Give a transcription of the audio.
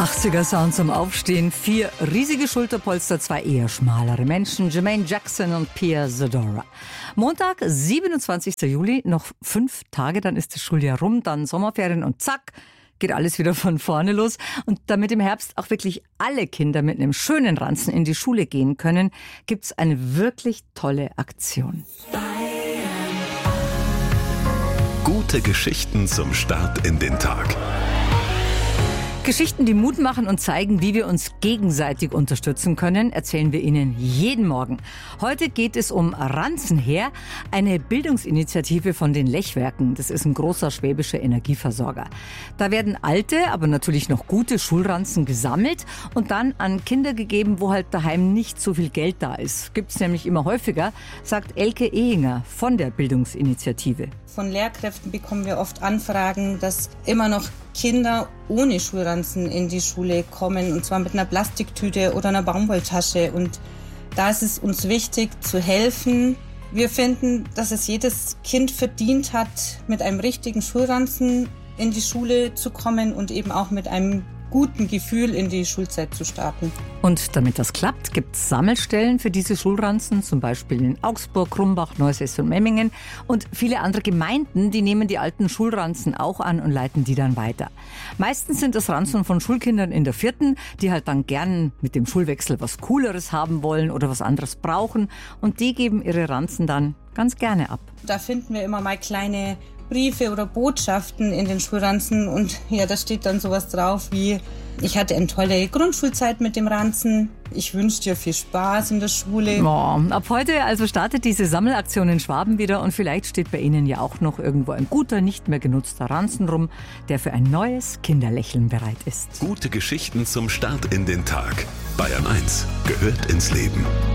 80er-Sound zum Aufstehen, 4 riesige Schulterpolster, 2 eher schmalere Menschen, Jermaine Jackson und Pia Zadora. Montag, 27. Juli, noch 5 Tage, dann ist das Schuljahr rum, dann Sommerferien und zack, geht alles wieder von vorne los. Und damit im Herbst auch wirklich alle Kinder mit einem schönen Ranzen in die Schule gehen können, gibt's eine wirklich tolle Aktion. Gute Geschichten zum Start in den Tag. Geschichten, die Mut machen und zeigen, wie wir uns gegenseitig unterstützen können, erzählen wir Ihnen jeden Morgen. Heute geht es um Ranzenher, eine Bildungsinitiative von den Lechwerken. Das ist ein großer schwäbischer Energieversorger. Da werden alte, aber natürlich noch gute Schulranzen gesammelt und dann an Kinder gegeben, wo halt daheim nicht so viel Geld da ist. Gibt's nämlich immer häufiger, sagt Elke Ehinger von der Bildungsinitiative. Von Lehrkräften bekommen wir oft Anfragen, dass immer noch Kinder ohne Schulranzen in die Schule kommen, und zwar mit einer Plastiktüte oder einer Baumwolltasche. Und da ist es uns wichtig zu helfen. Wir finden, dass es jedes Kind verdient hat, mit einem richtigen Schulranzen in die Schule zu kommen und eben auch mit einem guten Gefühl in die Schulzeit zu starten. Und damit das klappt, gibt es Sammelstellen für diese Schulranzen, zum Beispiel in Augsburg, Krumbach, Neusäß und Memmingen. Und viele andere Gemeinden, die nehmen die alten Schulranzen auch an und leiten die dann weiter. Meistens sind das Ranzen von Schulkindern in der 4., die halt dann gern mit dem Schulwechsel was Cooleres haben wollen oder was anderes brauchen. Und die geben ihre Ranzen dann ganz gerne ab. Da finden wir immer mal kleine Briefe oder Botschaften in den Schulranzen, und ja, da steht dann sowas drauf wie: Ich hatte eine tolle Grundschulzeit mit dem Ranzen. Ich wünsche dir viel Spaß in der Schule. Oh, ab heute also startet diese Sammelaktion in Schwaben wieder, und vielleicht steht bei Ihnen ja auch noch irgendwo ein guter, nicht mehr genutzter Ranzen rum, der für ein neues Kinderlächeln bereit ist. Gute Geschichten zum Start in den Tag. Bayern 1 gehört ins Leben.